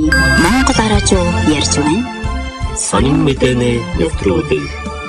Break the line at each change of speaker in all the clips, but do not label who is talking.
Монгол радио ярьж байна.
Сонин мэдээний нэвтрүүлэг.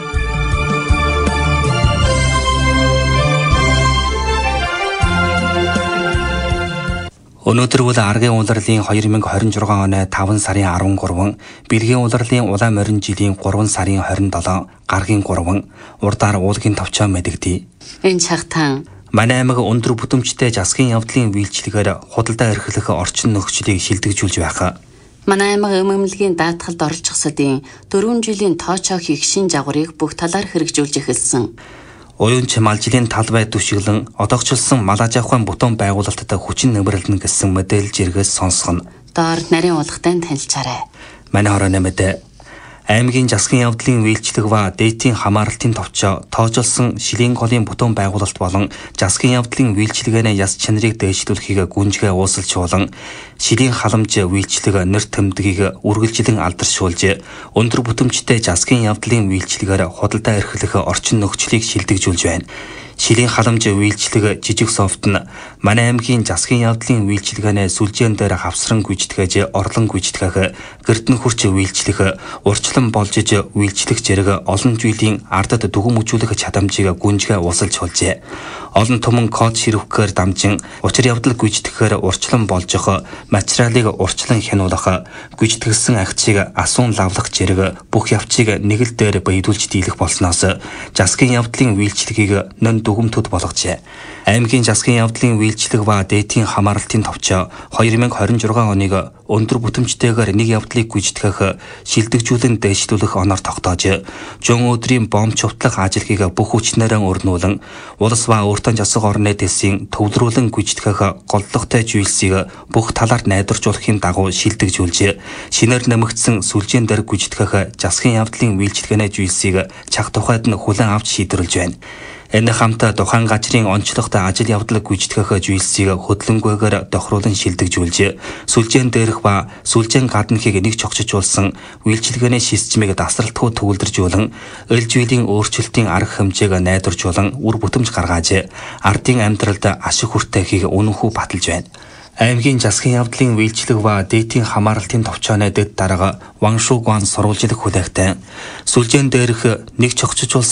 Өнөөдөр бол аргын улирлын 2026 оны 5 сарын 13, бэлгийн улирлын улаан морин жилийн 3 сарын 27, гаргийн 3, урдаар уулгийн товчоо мэдэгдэе.
Энэ цагтаа
манай аймаг өндөр бүтэмжтэй засгийн явдлын үйлчлэгээр худалдаа эрхлэх орчин нөхцөлийг шилдэгжүүлж байх.
манай аймаг эмэмлэгийн даатгалд оролцохсодын 4 жилийн тоочоо хийх шин жагварыг бүх талаар хэрэгжүүлж эхэлсэн.
Уян чималжилын талбай түшиглэн одоогчлсон малаж авахын бутуун байгуулалтад хүчин нэмэрлэн гэсэн мэдээлж иргээс сонсгоно.
Доор нарийн улгатай танилцаарай.
Манай хорооны мэдээ. Аймгийн засгийн явдлын үйлчлэг ба дээдийн хамааралтын товчоо тоожолсон шилийн голын бутуун байгуулалт болон засгийн явдлын үйлчлэгээний яс чанарыг дээшлүүлэхийг гүнжгээ уусалжуулан шилийн халамж үйлчлэг нэр тэмдгийг үргэлжлэн алдаршуулж өндөр бүтэмжтэй засгийн явдлын үйлчлэгээр худалдаа эрхлэх орчин нөхцөлийг шилдэгжүүлж байна. Шилийн халамж үйлчлэг жижиг софт нь манай аймгийн засгийн явдлын үйлчлэгээний сүлжээн дээр хавсран гүйцэтгэж орлон гүйцэтгэх гэрдэн хурц үйлчлэх урчлан болж үйлчлэх зэрэг олон жилийн ардад дүгэн мүжүүлэх чадамжийг гүнжгээ уусалж холжээ. Олон түмэн код ширвэхээр дамжин учир явдал гүйцэтгэхээр урчлан болжох материалыг урчлан хянуулах гүйцэтгсэн агцыг асуун лавлах зэрэг бүх явцыг нэг л дээр баядуулж дийлэх болсноос засгийн явдлын үйлчлэгийг нэн дүгэмтүүд болгожээ. Аймгийн засгийн явдлын үйлчлэг ба дээдийн хамааралтын товчоо 2026 оныг өндөр бүтэмжтэйгээр нэг явдлыг гүйцэтгэх шилдэгжүүлэн дээшлүүлэх оноор тогтоож, жон өдрийн бомб чувтлах ажилхийг бүх хүчнээрээ өрнүүлэн, улс ба өөртөө засаг орны төсвийн төвлөрүүлэн гүйцэтгэх голлогтой зүйлсийг бүх талаар найдваржуулахын дагуу шилдэгжүүлж, шинээр нэмэгдсэн сүлжээн дээр гүйцэтгэх засгийн явдлын үйлчлэгээний зүйлсийг чаг тухайд нь хүлээн авч шийдвэрлэж байна. Энэ хамт тухайн газрын онцлогтой ажил явдал гүйцэтгэх зүйлсийг хөдөлгөөнгээр тохируулан шилдэгжүүлж, сүлжээн дээрх ба сүлжээн гаднахыг нэг чогцожуулсан үйлчилгээний системийг тасралтгүй төвлөржүүлэн, эл зүйлийн өөрчлөлтийн арга хэмжээг найдваржуулан үр бүтэмж гаргааж, ардын амьдралд ашиг хүртэхийг үнэнхүү баталж байна. Аймгийн засгийн явдлын үйлчлэг ба дээдийн хамааралтын товчооны дэд дарга Ваншугуан сурвалжлах хүлээгтэй сүлжээн дээрх нэг чогцожуулсан